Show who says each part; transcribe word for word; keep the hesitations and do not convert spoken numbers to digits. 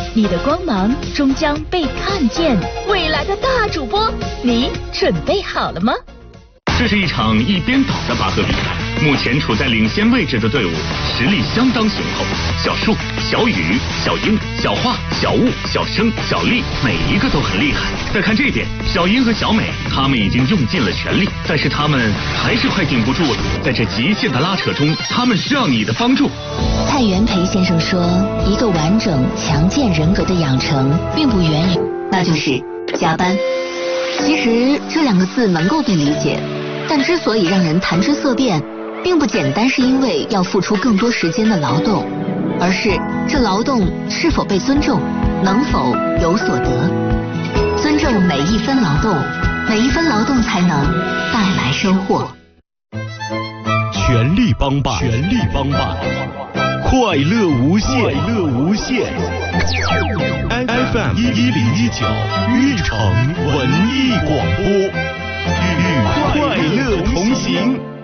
Speaker 1: 你的光芒终将被看见。未来的大主播，你准备好了吗？
Speaker 2: 这是一场一边倒的拔河比赛，目前处在领先位置的队伍实力相当雄厚。小树、小雨、小英、小花、小雾、小生、小丽，每一个都很厉害。再看这边，小英和小美，他们已经用尽了全力，但是他们还是快顶不住了。在这极限的拉扯中，他们需要你的帮助。
Speaker 3: 蔡元培先生说，一个完整强健人格的养成，并不源于，那就是加班。其实这两个字能够被理解，但之所以让人谈之色变，并不简单是因为要付出更多时间的劳动，而是这劳动是否被尊重，能否有所得。尊重每一分劳动，每一分劳动才能带来收获。
Speaker 4: 全力帮办，全力帮办，快乐无限，快乐无限。F M 一一零一九运城文艺广播，与快乐同行。